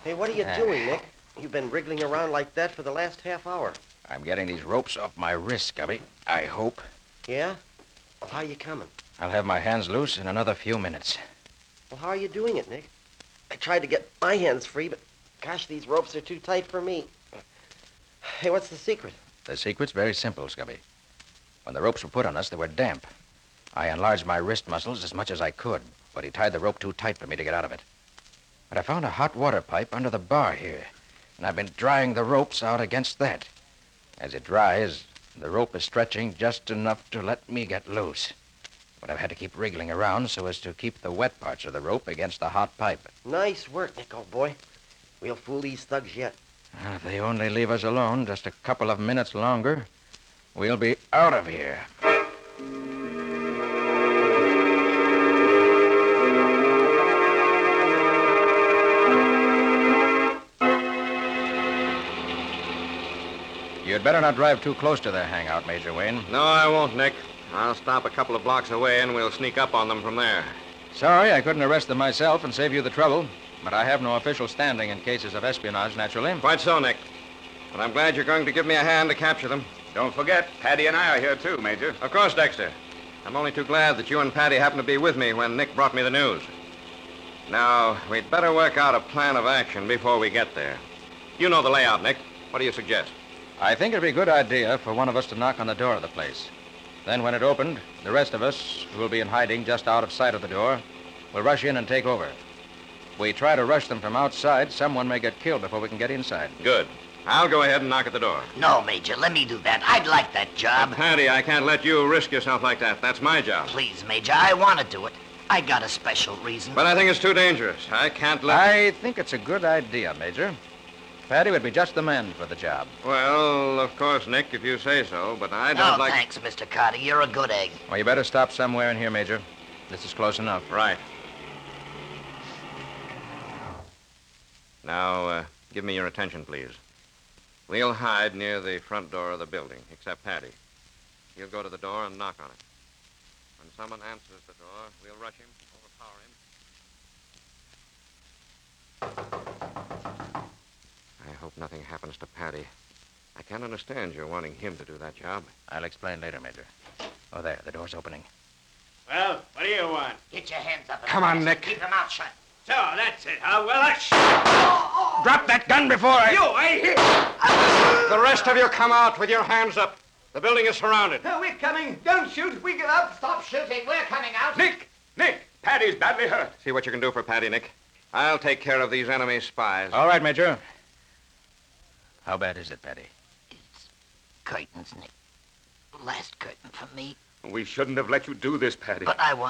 Hey, what are you doing, Nick? You've been wriggling around like that for the last half hour. I'm getting these ropes off my wrists, Gubby. I hope. Yeah? Well, how are you coming? I'll have my hands loose in another few minutes. Well, how are you doing it, Nick? I tried to get my hands free, but gosh, these ropes are too tight for me. Hey, what's the secret? The secret's very simple, Scubby. When the ropes were put on us, they were damp. I enlarged my wrist muscles as much as I could, but he tied the rope too tight for me to get out of it. But I found a hot water pipe under the bar here, and I've been drying the ropes out against that. As it dries, the rope is stretching just enough to let me get loose. But I've had to keep wriggling around so as to keep the wet parts of the rope against the hot pipe. Nice work, Nick, old boy. We'll fool these thugs yet. If they only leave us alone just a couple of minutes longer, we'll be out of here. You'd better not drive too close to their hangout, Major Wayne. No, I won't, Nick. I'll stop a couple of blocks away and we'll sneak up on them from there. Sorry I couldn't arrest them myself and save you the trouble, but I have no official standing in cases of espionage, naturally. Quite so, Nick. But I'm glad you're going to give me a hand to capture them. Don't forget, Paddy and I are here too, Major. Of course, Dexter. I'm only too glad that you and Paddy happened to be with me when Nick brought me the news. Now, we'd better work out a plan of action before we get there. You know the layout, Nick. What do you suggest? I think it'd be a good idea for one of us to knock on the door of the place. Then when it opened, the rest of us, who will be in hiding just out of sight of the door, will rush in and take over. If we try to rush them from outside, someone may get killed before we can get inside. Good. I'll go ahead and knock at the door. No, Major, let me do that. I'd like that job. Paddy, I can't let you risk yourself like that. That's my job. Please, Major, I want to do it. I got a special reason. But I think it's too dangerous. I can't let... I think it's a good idea, Major. Paddy would be just the man for the job. Well, of course, Nick, if you say so, but I don't like... Thanks, Mr. Carter. You're a good egg. Well, you better stop somewhere in here, Major. This is close enough. Right. Now, give me your attention, please. We'll hide near the front door of the building, except Paddy. He'll go to the door and knock on it. When someone answers the door, we'll rush him, overpower him. I hope nothing happens to Paddy. I can't understand your wanting him to do that job. I'll explain later, Major. Oh, there, the door's opening. Well, what do you want? Get your hands up. Come on, Nick. Keep your mouth shut. So, that's it, huh? Well, that's... Drop that gun before I... The rest of you come out with your hands up. The building is surrounded. We're coming. Don't shoot. We get up. Stop shooting. We're coming out. Nick! Paddy's badly hurt. See what you can do for Paddy, Nick. I'll take care of these enemy spies. All right, Major. How bad is it, Paddy? It's curtains, Nick. Last curtain for me. We shouldn't have let you do this, Paddy. But I want